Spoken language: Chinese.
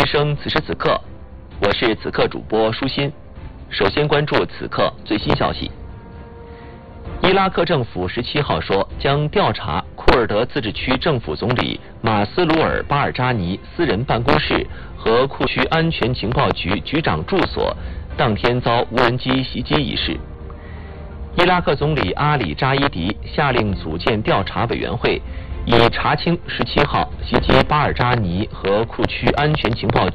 之声此时此刻，我是此刻主播舒心。首先关注此刻最新消息。伊拉克政府17号说，将调查库尔德自治区政府总理马斯鲁尔巴尔扎尼私人办公室和库区安全情报局局长住所当天遭无人机袭击一事。伊拉克总理阿里扎伊迪下令组建调查委员会，以查清17号袭击巴尔扎尼和库区安全情报局